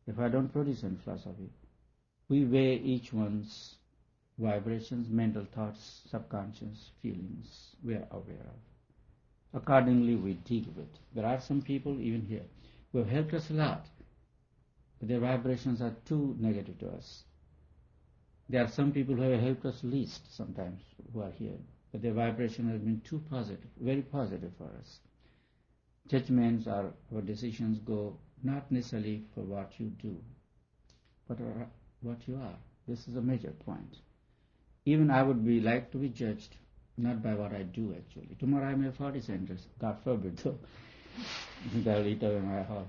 If I don't produce any philosophy, we weigh each one's vibrations, mental thoughts, subconscious feelings we are aware of. Accordingly, we deal with. There are some people, even here, who have helped us a lot, but their vibrations are too negative to us. There are some people who have helped us least sometimes, who are here, but their vibration has been too positive, very positive for us. Judgments or our decisions go not necessarily for what you do, but what you are. This is a major point. Even I would like to be judged not by what I do actually. Tomorrow I may have 40 centers, God forbid though. They'll eat away my heart.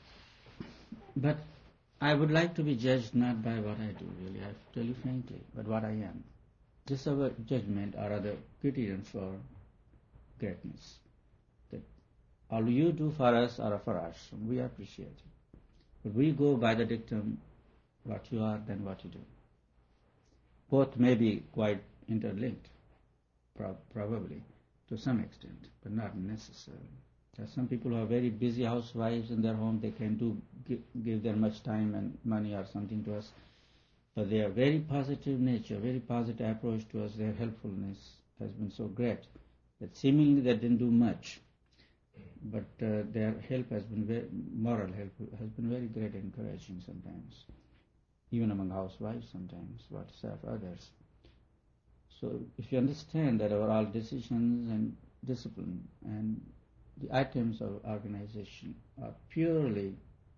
But I would like to be judged not by what I do really, I have to tell you frankly, but what I am. This is our judgment or other criterion for greatness. That all you do for us or for us, we appreciate it. But we go by the dictum, what you are, then what you do. Both may be quite interlinked, probably, to some extent, but not necessarily. There are some people who are very busy housewives in their home, they can give their much time and money or something to us, but their very positive nature, very positive approach to us, their helpfulness has been so great that seemingly they didn't do much, but their help has been moral help has been very great and encouraging sometimes, even among housewives sometimes, what to say of others. So if you understand that our all decisions and discipline and the items of organization are purely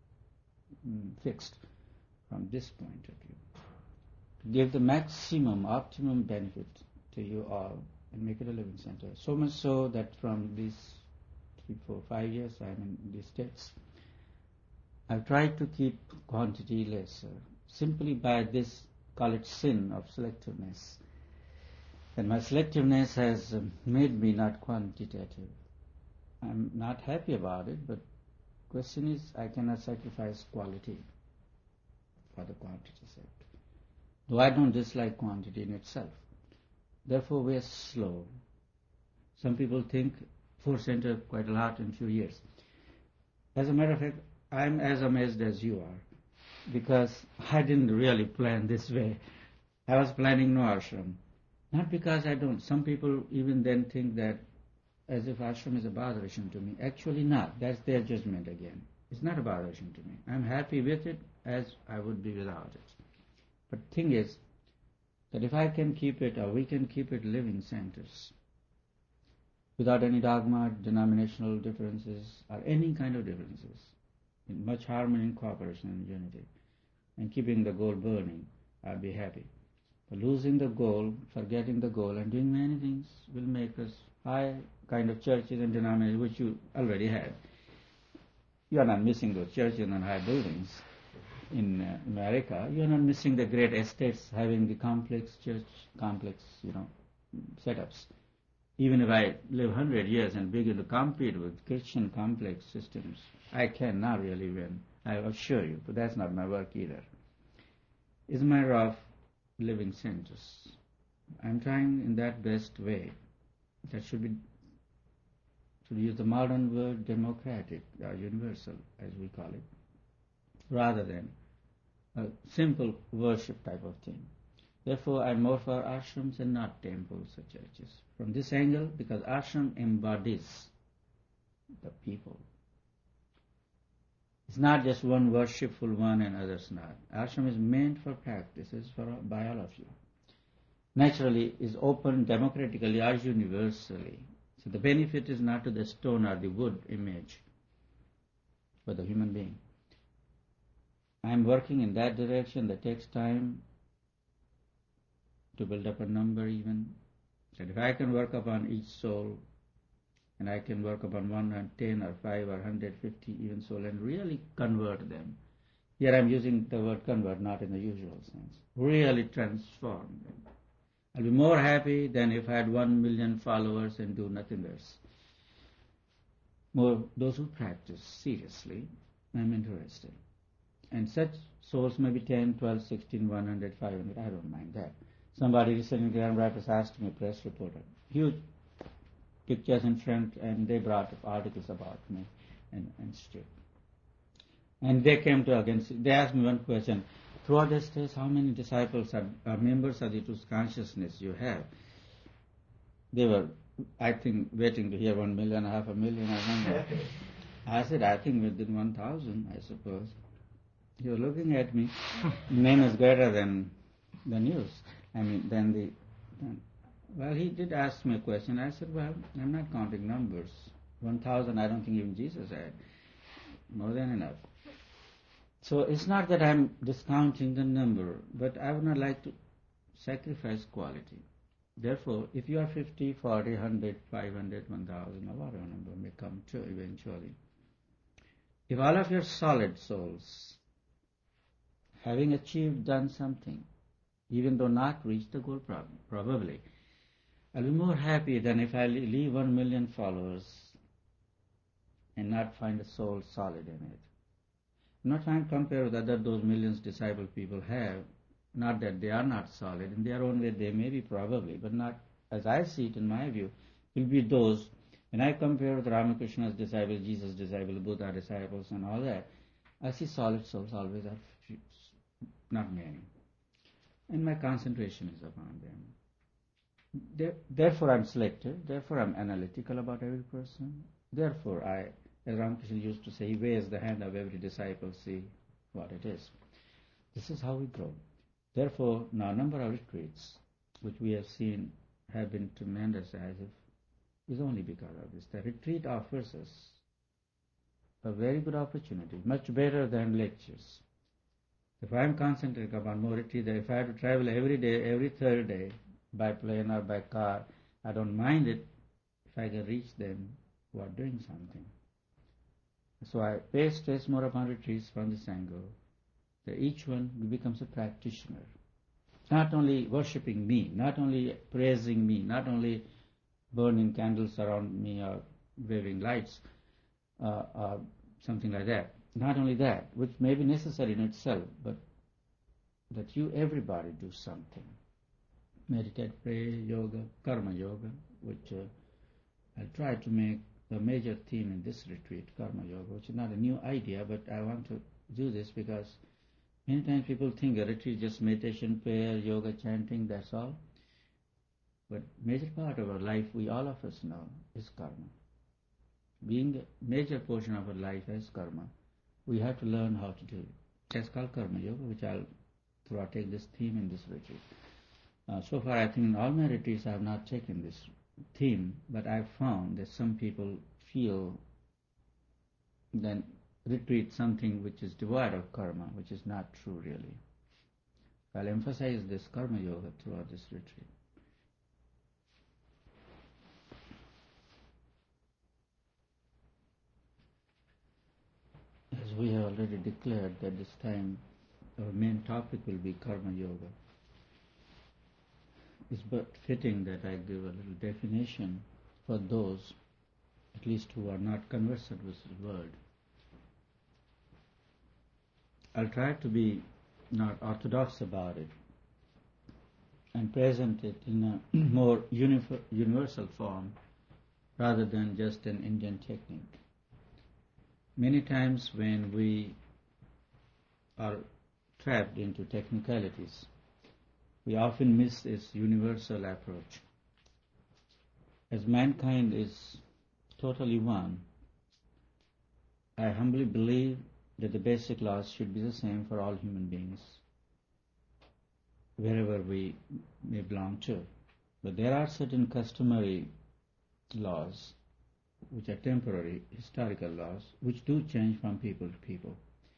fixed from this point of view, to give the maximum, optimum benefit to you all and make it a living center. So much so that from these 3, 4, 5 years I'm in these states, I've tried to keep quantity lesser, simply by this, call it sin of selectiveness. And my selectiveness has made me not quantitative. I'm not happy about it, but question is, I cannot sacrifice quality for the quantity's sake. Though I don't dislike quantity in itself. Therefore, we are slow. Some people think 4 center quite a lot in few years. As a matter of fact, I'm as amazed as you are, because I didn't really plan this way. I was planning no ashram. Not because I don't. Some people even then think that as if ashram is a botheration to me. Actually not. That's their judgment again. It's not a botheration to me. I'm happy with it as I would be without it. But the thing is that if I can keep it, or we can keep it living centers, without any dogma, denominational differences, or any kind of differences, in much harmony and cooperation and unity, and keeping the goal burning, I'll be happy. But losing the goal, forgetting the goal, and doing many things will make us high kind of churches and denominations, which you already had. You are not missing those churches and high buildings in America. You are not missing the great estates having the complex church, complex, setups. Even if I live 100 years and begin to compete with Christian complex systems, I cannot really win, I assure you, but that's not my work either. It's a matter of living centers. I'm trying in that best way. That should be, to use the modern word, democratic or universal, as we call it, rather than a simple worship type of thing. Therefore, I'm more for ashrams and not temples or churches. From this angle, because ashram embodies the people. It's not just one worshipful one and others not. Ashram is meant for practices by all of you. Naturally, is open democratically or universally. So the benefit is not to the stone or the wood image, but the human being. I'm working in that direction. That takes time to build up a number even. So if I can work upon each soul, and I can work upon 110 or 5 or 150 even soul and really convert them. Here I'm using the word convert, not in the usual sense. Really transform them. I'll be more happy than if I had 1 million followers and do nothing else. More those who practice seriously, I'm interested. And such souls may be 10, 12, 16, 100, 500. I don't mind that. Somebody recently in Grand Rapids asked me, a press reporter, huge pictures in front, and they brought up articles about me and stuff. And they came to against, they asked me one question. Throughout the stage, how many disciples are members of the truth consciousness you have? They were, I think, waiting to hear 1 million, half a million, I don't know. I said, I think within 1,000, I suppose. You're looking at me. Name is greater than the news. I mean, well, he did ask me a question. I said, well, I'm not counting numbers. 1,000, I don't think even Jesus had. More than enough. So it's not that I'm discounting the number, but I would not like to sacrifice quality. Therefore, if you are 50, 40, 100, 500, 1,000, or whatever number may come to eventually, if all of your solid souls, having achieved, done something, even though not reached the goal probably, I'll be more happy than if I leave 1 million followers and not find a soul solid in it. I'm not trying to compare with other those millions disciple people have. Not that they are not solid. In their own way they may be probably, but not, as I see it in my view, will be those, when I compare with Ramakrishna's disciples, Jesus' disciples, Buddha disciples and all that, I see solid souls always are few, not many. And my concentration is upon them. Therefore I'm selective, therefore I'm analytical about every person. Therefore as Ramakrishna used to say, he weighs the hand of every disciple, see what it is. This is how we grow. Therefore, now a number of retreats, which we have seen have been tremendous as if is only because of this. The retreat offers us a very good opportunity, much better than lectures. If I am concentrating upon more retreat, if I have to travel every day, every third day, by plane or by car, I don't mind it if I can reach them who are doing something. So I pay stress more upon retreats from this angle, that each one becomes a practitioner, not only worshipping me, not only praising me, not only burning candles around me or waving lights or something like that. Not only that, which may be necessary in itself, but that everybody do something. Meditate, pray, yoga, karma yoga, which I'll try to make the major theme in this retreat, karma yoga, which is not a new idea, but I want to do this because many times people think a retreat is just meditation, prayer, yoga, chanting, that's all. But major part of our life, all of us know, is karma. Being a major portion of our life as karma, we have to learn how to do it. That's called karma yoga, which I'll take this theme in this retreat. So far, I think in all my retreats I have not taken this theme, but I've found that some people feel then retreat something which is devoid of karma, which is not true really. I'll emphasize this karma yoga throughout this retreat. As we have already declared that this time our main topic will be karma yoga. It's but fitting that I give a little definition for those, at least who are not conversant with the word. I'll try to be not orthodox about it and present it in a more universal form rather than just an Indian technique. Many times when we are trapped into technicalities, we often miss this universal approach. As mankind is totally one, I humbly believe that the basic laws should be the same for all human beings, wherever we may belong to. But there are certain customary laws, which are temporary, historical laws, which do change from people to people.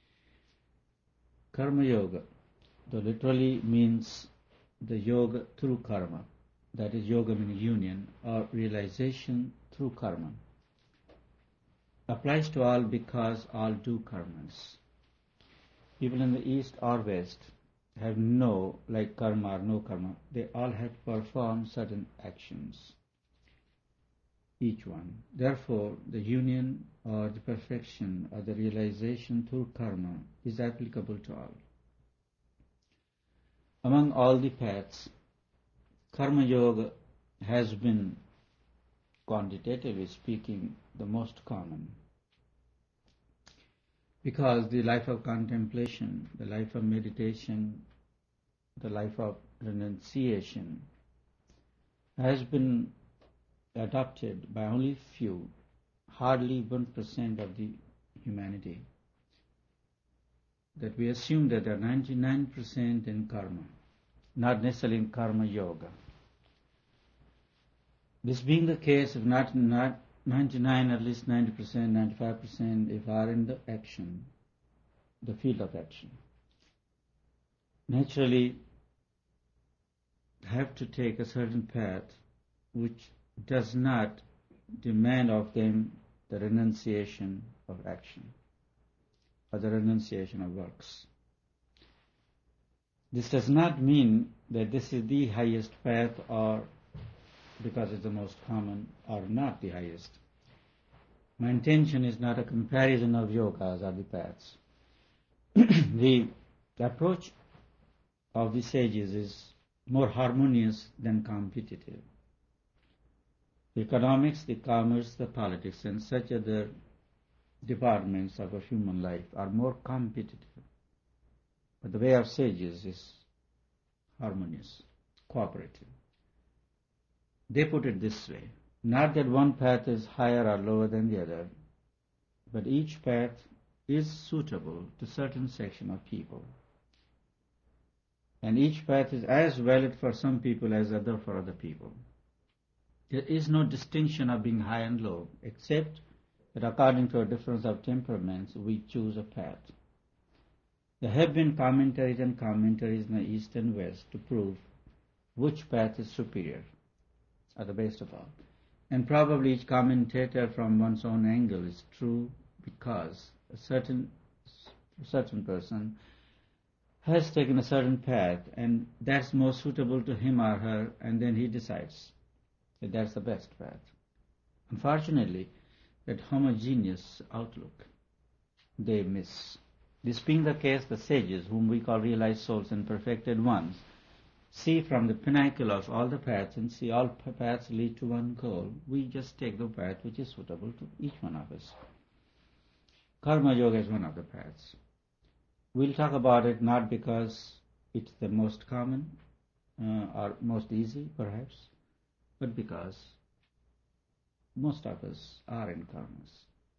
Karma yoga, though literally means the yoga through karma, that is yoga meaning union or realization through karma, applies to all because all do karmas. People in the East or West have no, like karma or no karma, they all have to perform certain actions, each one. Therefore, the union or the perfection or the realization through karma is applicable to all. Among all the paths, karma yoga has been, quantitatively speaking, the most common. Because the life of contemplation, the life of meditation, the life of renunciation has been adopted by only few, hardly 1% of the humanity. That we assume that there are 99% in karma, not necessarily in karma yoga. This being the case, if not 99, at least 90%, 95%, if are in the action, the field of action, naturally have to take a certain path which does not demand of them the renunciation of action or the renunciation of works. This does not mean that this is the highest path or because it's the most common or not the highest. My intention is not a comparison of yogas or the paths. The approach of the sages is more harmonious than competitive. The economics, the commerce, the politics, and such other departments of a human life are more competitive. But the way of sages is harmonious, cooperative. They put it this way, not that one path is higher or lower than the other, but each path is suitable to certain section of people. And each path is as valid for some people as other for other people. There is no distinction of being high and low, except that according to a difference of temperaments, we choose a path. There have been commentaries and commentaries in the East and West to prove which path is superior, or the best of all. And probably each commentator from one's own angle is true because a certain person has taken a certain path and that's more suitable to him or her, and then he decides that that's the best path. Unfortunately, that homogeneous outlook they miss. This being the case, the sages, whom we call realized souls and perfected ones, see from the pinnacle of all the paths and see all paths lead to one goal. We just take the path which is suitable to each one of us. Karma Yoga is one of the paths. We'll talk about it not because it's the most common or most easy, perhaps, but because most of us are in karmas.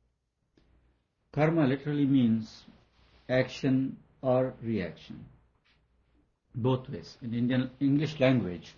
Karma literally means action or reaction, both ways. In Indian English language,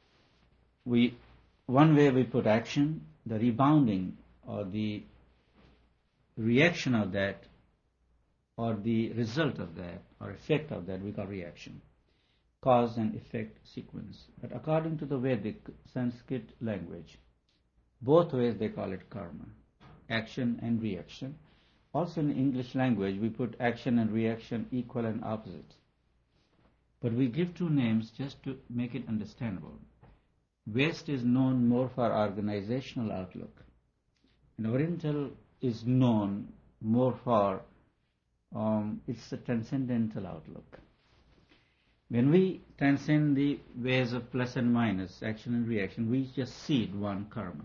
one way we put action, the rebounding or the reaction of that or the result of that or effect of that we call reaction. Cause and effect sequence. But according to the Vedic Sanskrit language, both ways they call it karma, action and reaction. Also in English language we put action and reaction equal and opposite. But we give two names just to make it understandable. West is known more for organizational outlook, and Oriental is known more for it's a transcendental outlook. When we transcend the ways of plus and minus, action and reaction, we just see it one karma.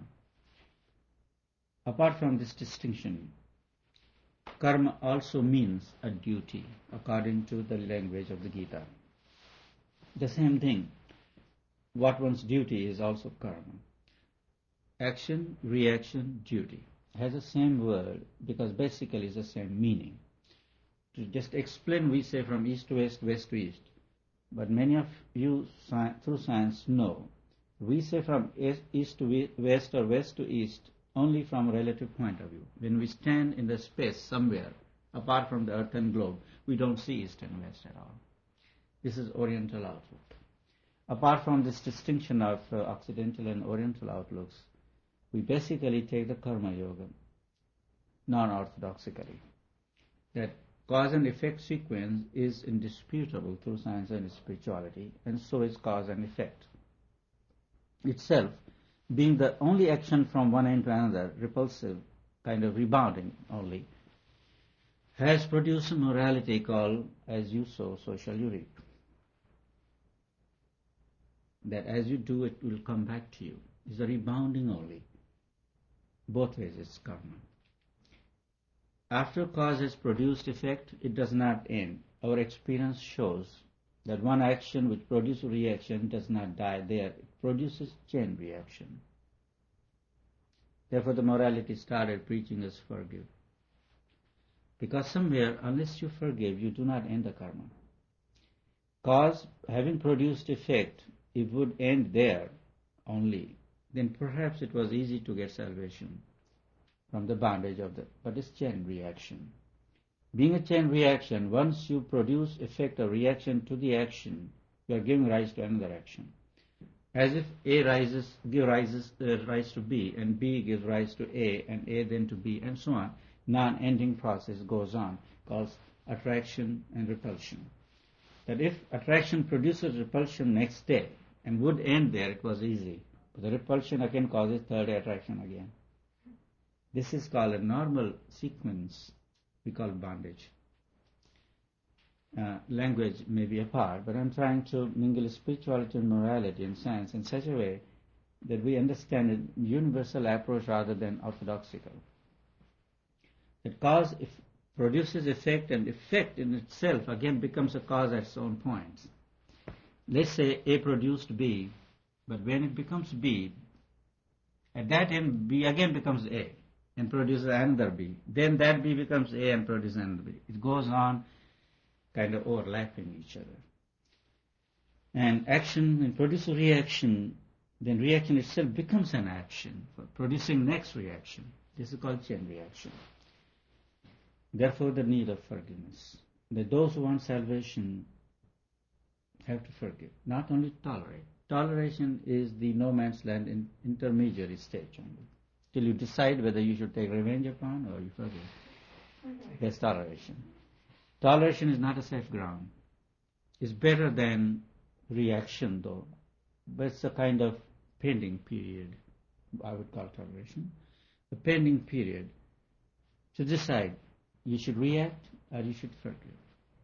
Apart from this distinction, karma also means a duty, according to the language of the Gita. The same thing, what one's duty is also karma. Action, reaction, duty has the same word because basically it's the same meaning. To just explain, we say from east to west, west to east. But many of you through science know we say from east to west or west to east only from a relative point of view. When we stand in the space somewhere apart from the earth and globe, we don't see east and west at all. This is Oriental outlook. Apart from this distinction of Occidental and Oriental outlooks, we basically take the Karma Yoga non-orthodoxically. That cause and effect sequence is indisputable through science and spirituality, and so is cause and effect. Itself, being the only action from one end to another, repulsive, kind of rebounding only, has produced a morality called, as you sow, so shall you reap. That as you do, it will come back to you. It's a rebounding only. Both ways it's karma. After cause has produced effect, it does not end. Our experience shows that one action which produces a reaction does not die there. It produces chain reaction. Therefore, the morality started preaching us forgive. Because somewhere, unless you forgive, you do not end the karma. Cause, having produced effect, if would end there only, then perhaps it was easy to get salvation from the bondage of the, but it's chain reaction. Being a chain reaction, once you produce effect or reaction to the action, you are giving rise to another action. As if A gives rise to B, and B gives rise to A, and A then to B, and so on. Non-ending process goes on, called attraction and repulsion. That if attraction produces repulsion next day, and would end there, it was easy. But the repulsion again causes third attraction again. This is called a normal sequence we call bondage. Language may be apart, but I'm trying to mingle spirituality and morality and science in such a way that we understand a universal approach rather than orthodoxical. That cause produces effect, and effect in itself again becomes a cause at its own points. Let's say A produced B, but when it becomes B, at that end B again becomes A and produces another B. Then that B becomes A and produces another B. It goes on kind of overlapping each other. And action and produce a reaction, then reaction itself becomes an action for producing next reaction. This is called chain reaction. Therefore, the need of forgiveness. That those who want salvation have to forgive, not only tolerate. Toleration is the no man's land in intermediary stage only, till you decide whether you should take revenge upon or you forgive. That's toleration. Toleration is not a safe ground. It's better than reaction, though, but it's a kind of pending period, I would call toleration. A pending period to decide you should react or you should forgive.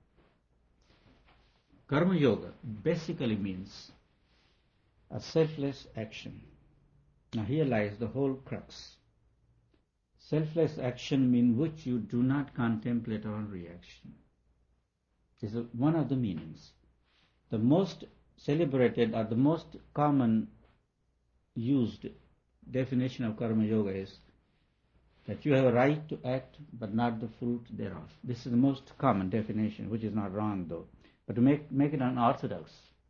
Karma Yoga basically means a selfless action. Now here lies the whole crux. Selfless action means which you do not contemplate on reaction. This is one of the meanings. The most celebrated or the most common used definition of Karma Yoga is that you have a right to act but not the fruit thereof. This is the most common definition, which is not wrong though. But to make it unorthodox,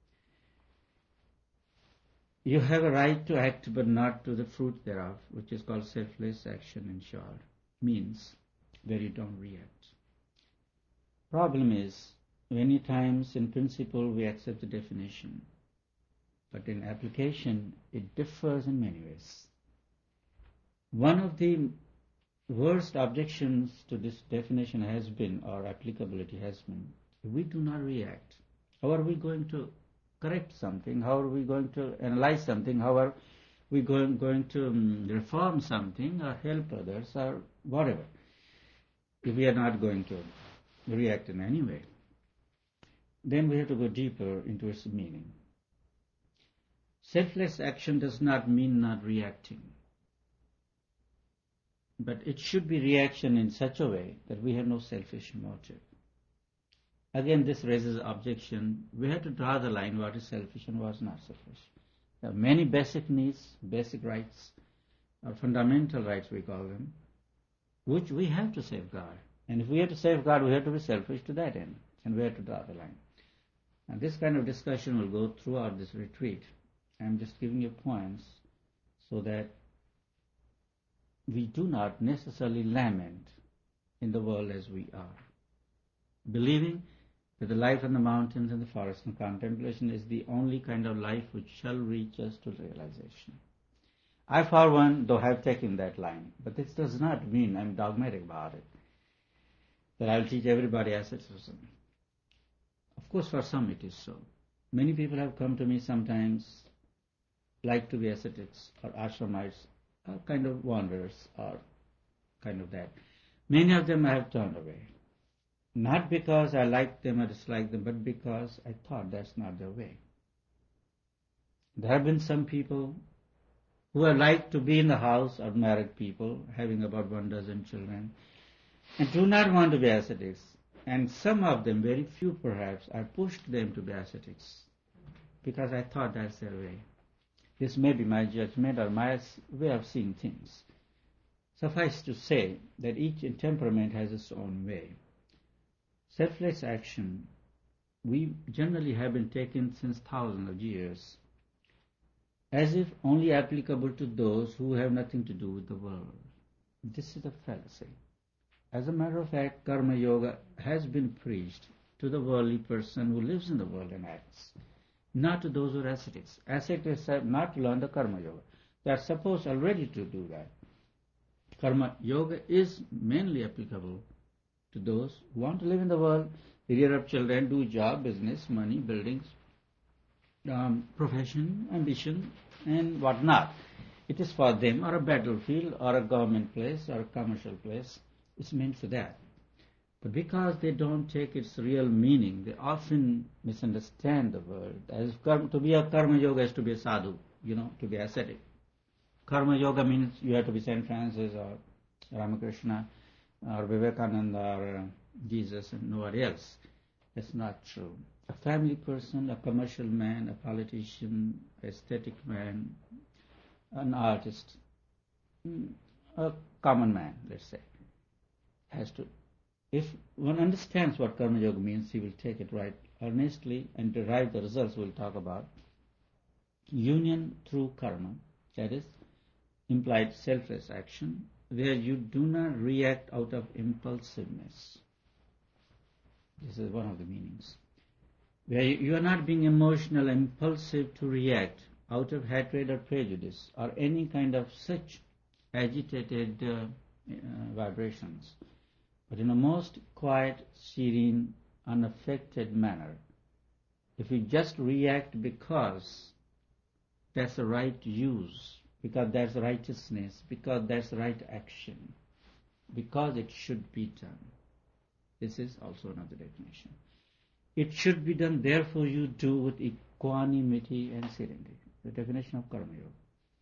you have a right to act but not to the fruit thereof, which is called selfless action in short, means where you don't react. Problem is, many times in principle we accept the definition, but in application it differs in many ways. One of the worst objections to this definition has been, or applicability has been, we do not react. How are we going to correct something? How are we going to analyze something? How are we going to reform something or help others or whatever, if we are not going to react in any way? Then we have to go deeper into its meaning. Selfless action does not mean not reacting, but it should be reaction in such a way that we have no selfish motive. Again, this raises objection. We have to draw the line what is selfish and what is not selfish. There are many basic needs, basic rights, or fundamental rights we call them, which we have to safeguard. And if we have to safeguard, we have to be selfish to that end, and we have to draw the line. And this kind of discussion will go throughout this retreat. I'm just giving you points so that we do not necessarily lament in the world as we are, believing that the life in the mountains and the forests and contemplation is the only kind of life which shall reach us to realization. I, for one, though have taken that line, but this does not mean I'm dogmatic about it, that I'll teach everybody asceticism. Of course, for some it is so. Many people have come to me sometimes, like to be ascetics or ashramites, or kind of wanderers, or kind of that. Many of them I have turned away. Not because I like them or dislike them, but because I thought that's not their way. There have been some people who have liked to be in the house of married people, having about 12 children, and do not want to be ascetics. And some of them, very few perhaps, I pushed them to be ascetics because I thought that's their way. This may be my judgment or my way of seeing things. Suffice to say that each temperament has its own way. Selfless action, we generally have been taken since thousands of years as if only applicable to those who have nothing to do with the world. This is a fallacy. As a matter of fact, Karma Yoga has been preached to the worldly person who lives in the world and acts, not to those who are ascetics. Ascetics have not learned the Karma Yoga. They are supposed already to do that. Karma Yoga is mainly applicable to those who want to live in the world, rear up children, do job, business, money, buildings, profession, ambition, and whatnot. It is for them, or a battlefield, or a government place, or a commercial place. It's meant for that. But because they don't take its real meaning, they often misunderstand the word. As to be a Karma Yoga is to be a sadhu, to be ascetic. Karma Yoga means you have to be St. Francis or Ramakrishna or Vivekananda or Jesus and nobody else. That's not true. A family person, a commercial man, a politician, aesthetic man, an artist, a common man, let's say, has to. If one understands what Karma Yoga means, he will take it right earnestly and derive the results we'll talk about. Union through karma, that is, implied selfless action, where you do not react out of impulsiveness. This is one of the meanings. Where you are not being emotional, impulsive to react out of hatred or prejudice or any kind of such agitated vibrations, but in a most quiet, serene, unaffected manner. If you just react because that's the right use, because that's righteousness, because that's right action, because it should be done. This is also another definition. It should be done, therefore you do with equanimity and serenity. The definition of Karma Yoga.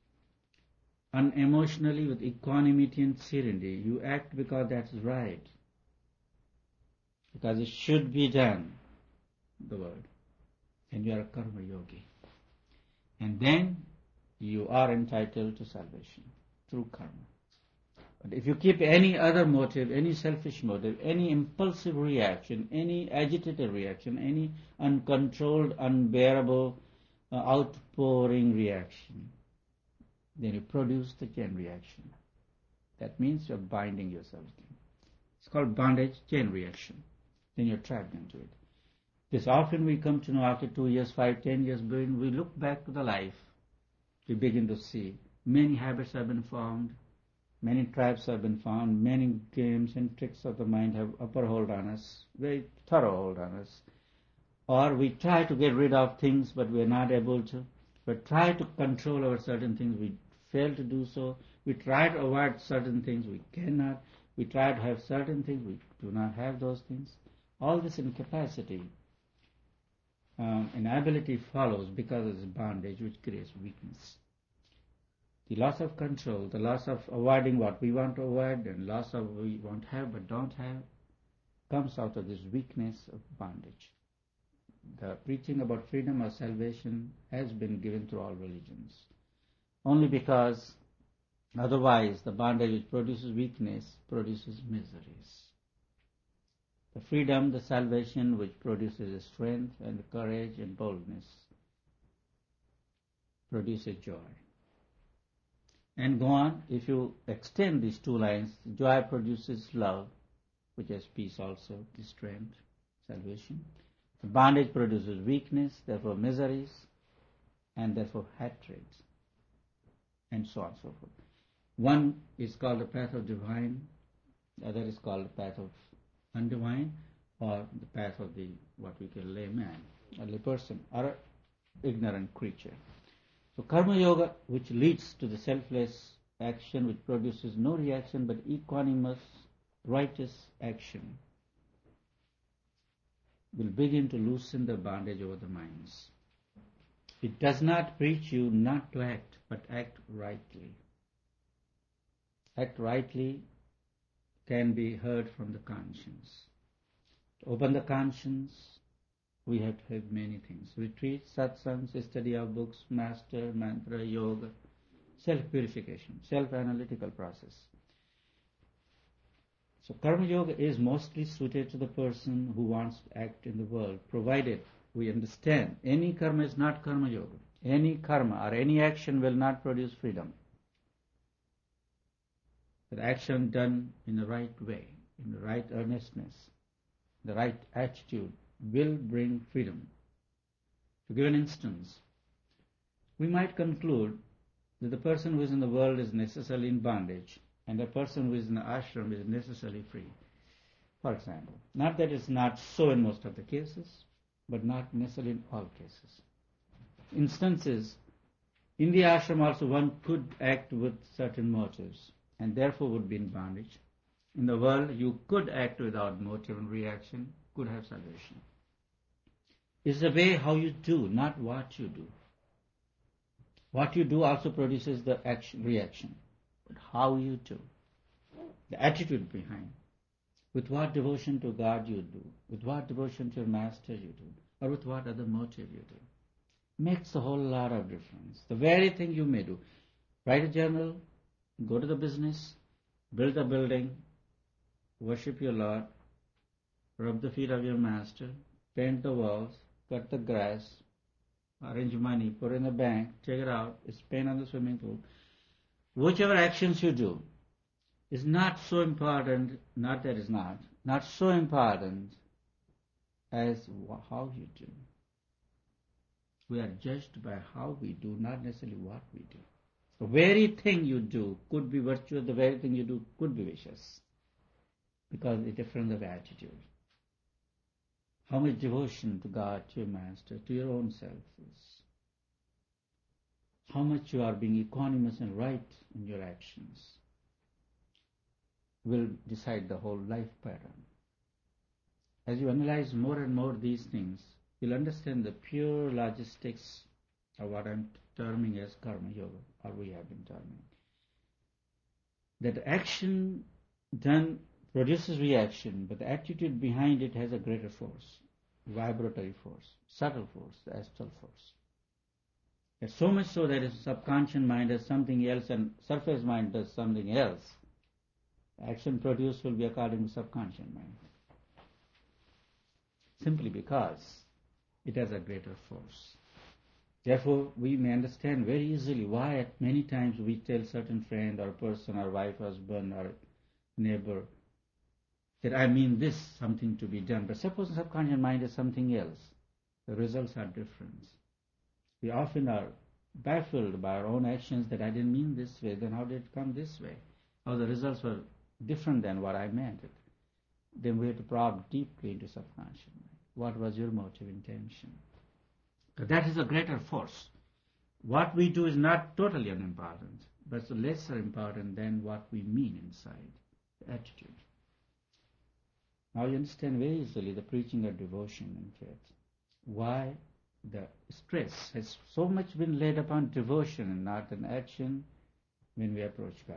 Unemotionally, with equanimity and serenity, you act because that's right. Because it should be done, the word. And you are a Karma Yogi. And then you are entitled to salvation through karma. But if you keep any other motive, any selfish motive, any impulsive reaction, any agitated reaction, any uncontrolled, unbearable, outpouring reaction, then you produce the chain reaction. That means you're binding yourself. It's called bondage, chain reaction. Then you're trapped into it. This often we come to know after 2 years, 5, 10 years, when we look back to the life, we begin to see many habits have been formed, many traps have been found, many games and tricks of the mind have upper hold on us, very thorough hold on us. Or we try to get rid of things, but we are not able to. We try to control over certain things, we fail to do so. We try to avoid certain things, we cannot. We try to have certain things, we do not have those things. All this incapacity, inability follows because of this bondage which creates weakness. The loss of control, the loss of avoiding what we want to avoid, and loss of what we want to have but don't have, comes out of this weakness of bondage. The preaching about freedom or salvation has been given through all religions, only because otherwise the bondage which produces weakness produces miseries. The freedom, the salvation which produces strength and courage and boldness produces joy. And go on, if you extend these two lines, joy produces love, which has peace also, the strength, salvation. The bondage produces weakness, therefore miseries, and therefore hatred, and so on and so forth. One is called the path of divine, the other is called the path of undivine, or the path of the what we call layman, a layperson, or ignorant creature. So Karma Yoga, which leads to the selfless action, which produces no reaction but equanimous, righteous action, will begin to loosen the bondage over the minds. It does not preach you not to act, but act rightly. Act rightly can be heard from the conscience. To open the conscience, we have to have many things. Retreats, satsangs, study of books, master, mantra, yoga, self-purification, self-analytical process. So Karma Yoga is mostly suited to the person who wants to act in the world, provided we understand any karma is not Karma Yoga. Any karma or any action will not produce freedom. The action done in the right way, in the right earnestness, the right attitude will bring freedom. To give an instance, we might conclude that the person who is in the world is necessarily in bondage and the person who is in the ashram is necessarily free. For example, not that it's not so in most of the cases, but not necessarily in all cases. Instances, in the ashram also one could act with certain motives and therefore would be in bondage. In the world you could act without motive and reaction, could have salvation. It's the way how you do, not what you do. What you do also produces the action, reaction, but how you do, the attitude behind, with what devotion to God you do, with what devotion to your master you do, or with what other motive you do, makes a whole lot of difference. The very thing you may do, write a journal, go to the business, build a building, worship your Lord, rub the feet of your master, paint the walls, cut the grass, arrange money, put it in the bank, take it out, spend on the swimming pool. Whichever actions you do is not so important, not that it's not so important as how you do. We are judged by how we do, not necessarily what we do. The very thing you do could be virtuous, the very thing you do could be vicious, because it's a difference of attitude. How much devotion to God, to your master, to your own self is. How much you are being equanimous and right in your actions will decide the whole life pattern. As you analyze more and more these things, you'll understand the pure logistics of what I'm terming as Karma Yoga, or we have been terming. That action done produces reaction, but the attitude behind it has a greater force, vibratory force, subtle force, the astral force. It's so much so that if subconscious mind does something else and surface mind does something else, action produced will be according to subconscious mind. Simply because it has a greater force. Therefore, we may understand very easily why at many times we tell certain friend or person or wife, husband or neighbor that I mean this, something to be done. But suppose the subconscious mind is something else. The results are different. We often are baffled by our own actions that I didn't mean this way, then how did it come this way? How the results were different than what I meant it. Then we have to probe deeply into subconscious mind. What was your motive intention? That is a greater force. What we do is not totally unimportant, but it's lesser important than what we mean inside, the attitude. Now you understand very easily the preaching of devotion and faith. Why the stress has so much been laid upon devotion and not an action when we approach God.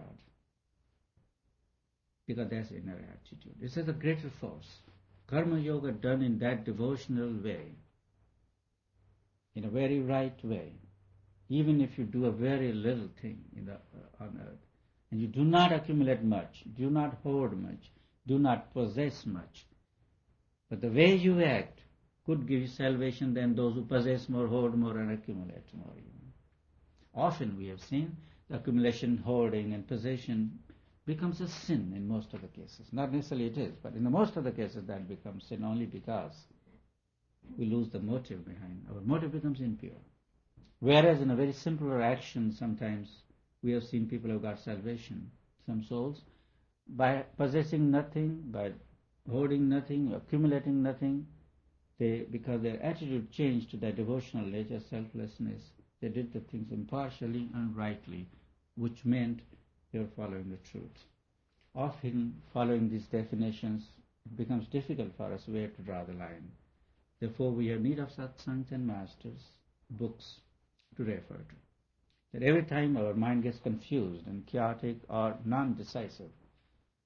Because that's inner attitude. This is a greater force. Karma Yoga done in that devotional way, in a very right way, even if you do a very little thing on earth, and you do not accumulate much, do not hoard much, do not possess much, but the way you act could give you salvation than those who possess more, hoard more, and accumulate more. Often we have seen the accumulation, hoarding, and possession becomes a sin in most of the cases. Not necessarily it is, but in the most of the cases that becomes sin only because we lose the motive behind. Our motive becomes impure. Whereas in a very simpler action, sometimes we have seen people who got salvation, some souls, by possessing nothing, by hoarding nothing, accumulating nothing, because their attitude changed to their devotional nature, selflessness, they did the things impartially and rightly, which meant they were following the truth. Often, following these definitions, it becomes difficult for us where to draw the line. Therefore, we have need of satsangs and masters, books to refer to. That every time our mind gets confused and chaotic or non-decisive,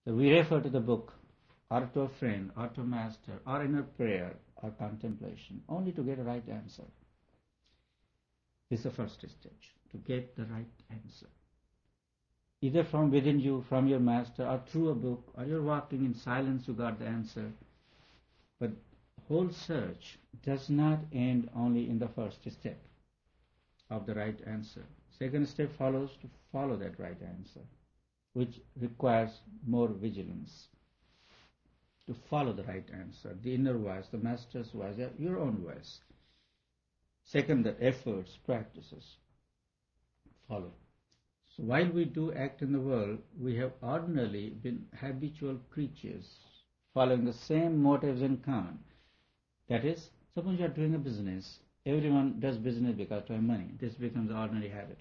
So we refer to the book, or to a friend, or to a master, or in a prayer, or contemplation, only to get a right answer. This is the first stage, to get the right answer. Either from within you, from your master, or through a book, or you're walking in silence, you got the answer. But whole search does not end only in the first step of the right answer. Second step follows to follow that right answer, which requires more vigilance. To follow the right answer, the inner voice, the master's voice, your own voice. Second, the efforts, practices. Follow. So while we do act in the world, we have ordinarily been habitual creatures, following the same motives in common. That is, suppose you are doing a business. Everyone does business because to have money. This becomes ordinary habit.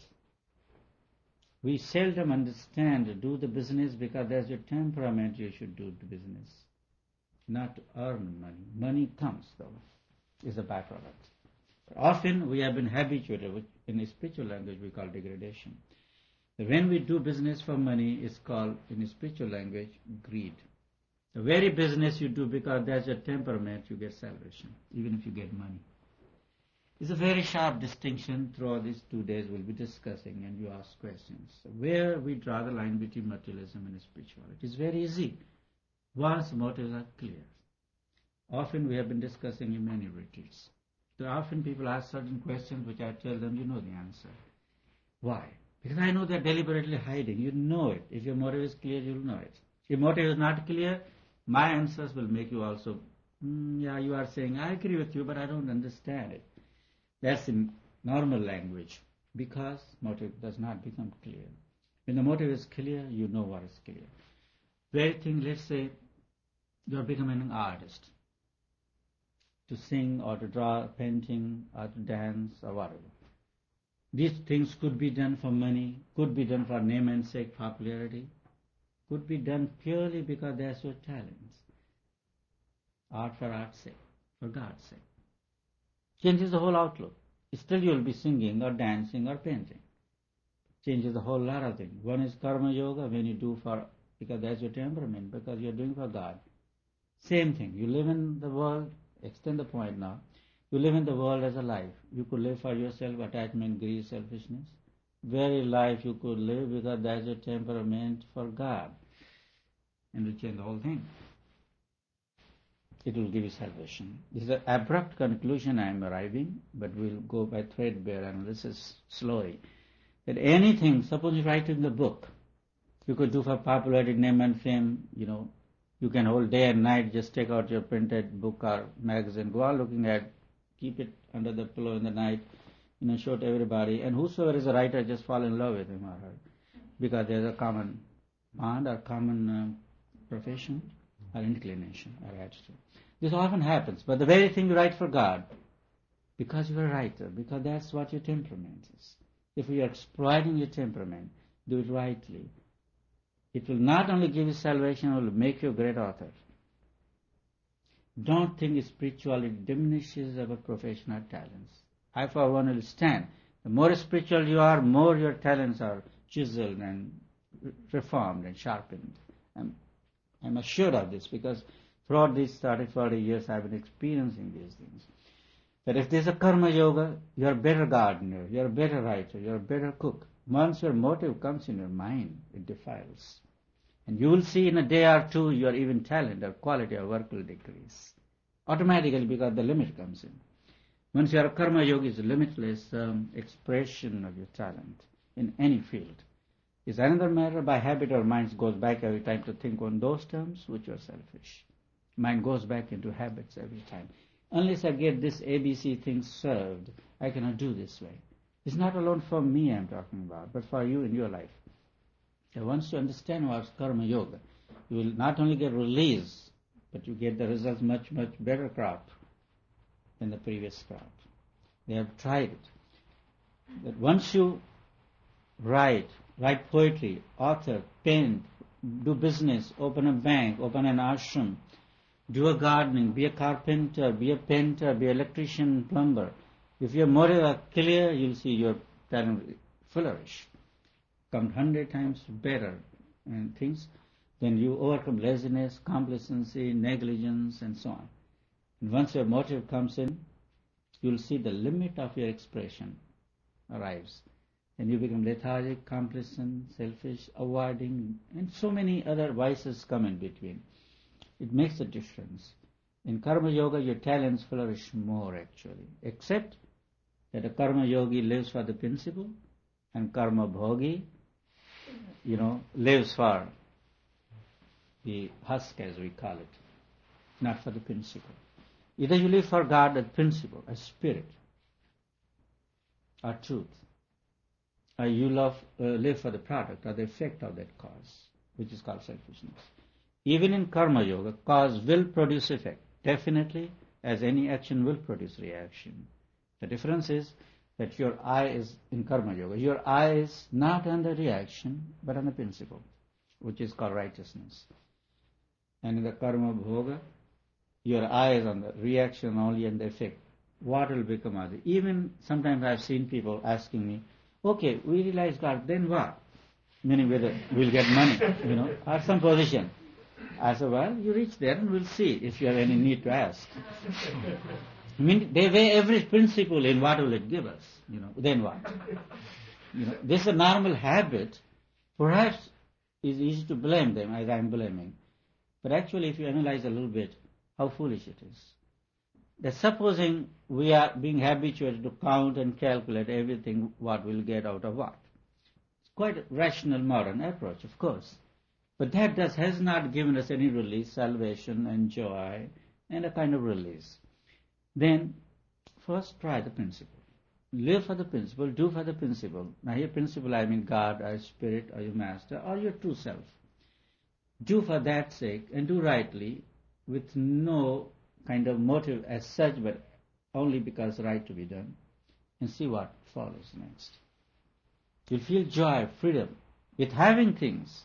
We seldom understand do the business because there's your temperament you should do the business. Not to earn money. Money comes, though, is a byproduct. But often we have been habituated, which in a spiritual language we call degradation. When we do business for money, it's called, in a spiritual language, greed. The very business you do because there's your temperament, you get salvation, even if you get money. It's a very sharp distinction. Throughout these 2 days we'll be discussing, and you ask questions. Where we draw the line between materialism and spirituality. It's very easy once motives are clear. Often we have been discussing in many retreats. So often people ask certain questions which I tell them, you know the answer. Why? Because I know they're deliberately hiding. You know it. If your motive is clear, you'll know it. If your motive is not clear, my answers will make you also, yeah, you are saying, I agree with you, but I don't understand it. That's in normal language, because motive does not become clear. When the motive is clear, you know what is clear. Very thing, let's say, you are becoming an artist, to sing or to draw, painting or to dance or whatever. These things could be done for money, could be done for name and sake, popularity, could be done purely because that's your talent. Art for art's sake, for God's sake. Changes the whole outlook. Still you will be singing or dancing or painting. Changes the whole lot of things. One is karma yoga, when you do for, because that's your temperament, because you're doing for God. Same thing. You live in the world, extend the point now. You live in the world as a life. You could live for yourself, attachment, greed, selfishness. Very life you could live because that's your temperament for God. And you change the whole thing. It will give you salvation. This is an abrupt conclusion I am arriving, but we'll go by threadbare analysis slowly. That anything, suppose you write in the book, you could do for popularity, name and fame, you can hold day and night, just take out your printed book or magazine, go on looking at, keep it under the pillow in the night, show to everybody, and whosoever is a writer, just fall in love with him or her, because there's a common bond or common profession or inclination or attitude. This often happens, but the very thing you write for God, because you're a writer, because that's what your temperament is. If you are exploiting your temperament, do it rightly. It will not only give you salvation, it will make you a great author. Don't think spirituality diminishes our professional talents. I, for one, will stand. The more spiritual you are, more your talents are chiseled and reformed and sharpened. I'm assured of this because throughout these 30, 40 years I've been experiencing these things. That if there's a karma yoga, you're a better gardener, you're a better writer, you're a better cook. Once your motive comes in your mind, it defiles. And you will see in a day or two your even talent or quality or work will decrease. Automatically, because the limit comes in. Once you are a karma yogi, it's a limitless expression of your talent in any field. It's another matter. By habit, our mind goes back every time to think on those terms which are selfish. Mind goes back into habits every time. Unless I get this ABC thing served, I cannot do this way. It's not alone for me I'm talking about, but for you in your life. So once you understand what's karma yoga, you will not only get release, but you get the results much, much better crop than the previous crop. They have tried it. That once you write poetry, author, paint, do business, open a bank, open an ashram, do a gardening, be a carpenter, be a painter, be an electrician, plumber. If your motives are clear, you'll see your talent flourish, come 100 times better and things. Then you overcome laziness, complacency, negligence, and so on. And once your motive comes in, you'll see the limit of your expression arrives. And you become lethargic, complacent, selfish, avoiding, and so many other vices come in between. It makes a difference. In Karma Yoga, your talents flourish more actually, except that a Karma Yogi lives for the principle and Karma Bhogi, lives for the husk, as we call it, not for the principle. Either you live for God as principle, as spirit, or truth, or you live for the product or the effect of that cause, which is called selfishness. Even in Karma Yoga, cause will produce effect. Definitely, as any action will produce reaction. The difference is that your eye is, in Karma Yoga, your eye is not on the reaction, but on the principle, which is called righteousness. And in the Karma Bhoga, your eye is on the reaction only and the effect. What will become of it? Even sometimes I've seen people asking me, okay, we realize God, then what? Meaning whether we'll get money, or some position. I said, well, you reach there and we'll see if you have any need to ask. They weigh every principle in what will it give us, then what? This is a normal habit. Perhaps it's easy to blame them as I'm blaming. But actually, if you analyze a little bit, how foolish it is. That supposing we are being habituated to count and calculate everything, what we'll get out of what. It's quite a rational modern approach, of course. But that has not given us any release, salvation and joy, and a kind of release. Then, first try the principle. Live for the principle, do for the principle. Now here principle, I mean God, or Spirit, or your Master, or your true self. Do for that sake, and do rightly, with no kind of motive as such, but only because right to be done, and see what follows next. You'll feel joy, freedom, with having things,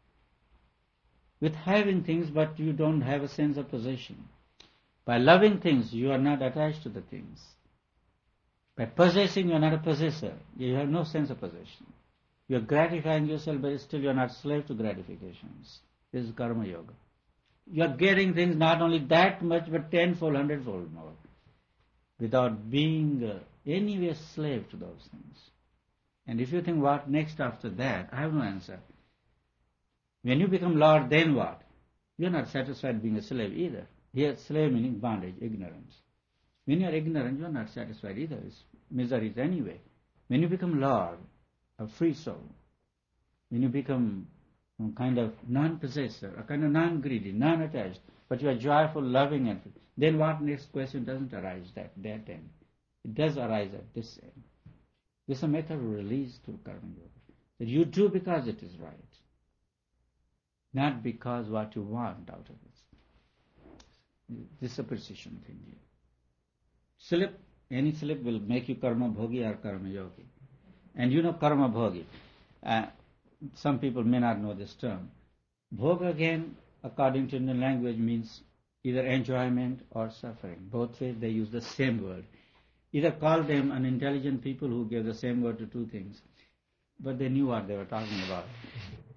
but you don't have a sense of possession. By loving things, you are not attached to the things. By possessing, you are not a possessor. You have no sense of possession. You are gratifying yourself, but still you are not slave to gratifications. This is Karma Yoga. You are getting things not only that much, but tenfold, hundredfold more, without being anywhere slave to those things. And if you think what next after that, I have no answer. When you become Lord, then what? You are not satisfied being a slave either. Here, slave meaning bondage, ignorance. When you are ignorant, you are not satisfied either. It's miseries anyway. When you become Lord, a free soul, when you become a kind of non-possessor, a kind of non-greedy, non-attached, but you are joyful, loving, and free, then what next question doesn't arise at that end? It does arise at this end. This is a method of release through Karma Yoga. That you do because it is right, not because what you want out of it. This is a precision thing here. Any slip will make you Karma Bhogi or Karma Yogi. And Karma Bhogi. Some people may not know this term. Bhoga, again, according to Indian language, means either enjoyment or suffering. Both ways they use the same word. Either call them unintelligent people who give the same word to two things, but they knew what they were talking about.